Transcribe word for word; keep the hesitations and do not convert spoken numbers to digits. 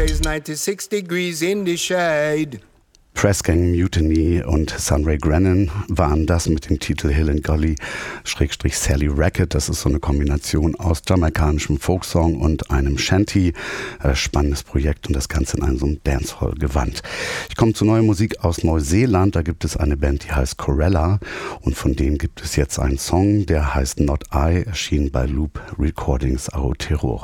stays ninety-six degrees in the shade. Pressgang Mutiny und Sunray Grennan waren das mit dem Titel Hill and Golly Schrägstrich Sally Racket. Das ist so eine Kombination aus jamaikanischem Folksong und einem Shanty. Äh, spannendes Projekt und das Ganze in einem so einem Dancehall-Gewand. Ich komme zu neuer Musik aus Neuseeland. Da gibt es eine Band, die heißt Corella und von denen gibt es jetzt einen Song, der heißt Not I, erschienen bei Loop Recordings Aotearoa.